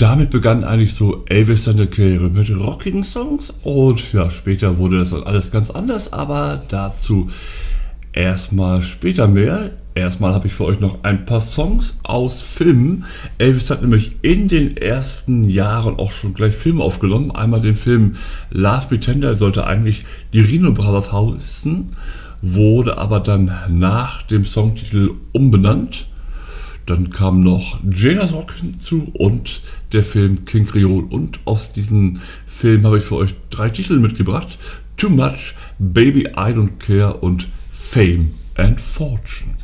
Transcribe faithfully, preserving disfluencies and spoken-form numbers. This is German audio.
damit begann eigentlich so Elvis seine Karriere mit rockigen Songs und ja, später wurde das dann alles ganz anders, aber dazu erstmal später mehr. Erstmal habe ich für euch noch ein paar Songs aus Filmen. Elvis hat nämlich in den ersten Jahren auch schon gleich Filme aufgenommen. Einmal den Film Love Me Tender, sollte eigentlich die Rhino Brothers heißen, wurde aber dann nach dem Songtitel umbenannt. Dann kam noch Jailhouse Rock hinzu und der Film King Creole. Und aus diesem Film habe ich für euch drei Titel mitgebracht. Too Much, Baby I Don't Care und Fame and Fortune.